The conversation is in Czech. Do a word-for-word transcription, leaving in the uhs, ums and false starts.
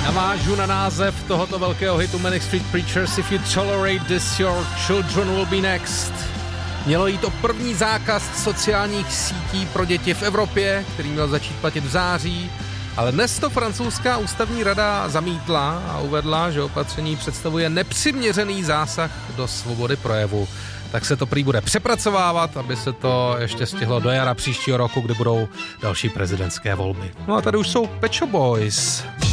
Navážu na název tohoto velkého hitu Manic Street Preachers, If You Tolerate This, Your Children Will Be Next. Mělo jít o první zákaz sociálních sítí pro děti v Evropě, který měl začít platit v září, ale dnes to francouzská ústavní rada zamítla a uvedla, že opatření představuje nepřiměřený zásah do svobody projevu. Tak se to prý bude přepracovávat, aby se to ještě stihlo do jara příštího roku, kdy budou další prezidentské volby. No a tady už jsou Pet Shop Boys.